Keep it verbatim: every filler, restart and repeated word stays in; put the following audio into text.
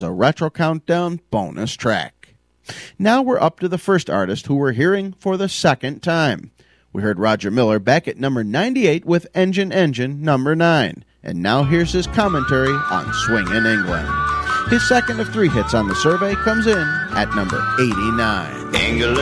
a Retro Countdown bonus track. Now we're up to the first artist who we're hearing for the second time. We heard Roger Miller back at number ninety-eight with Engine Engine number nine, and now here's his commentary on Swing in England. His second of three hits on the survey comes in at number eighty-nine. England.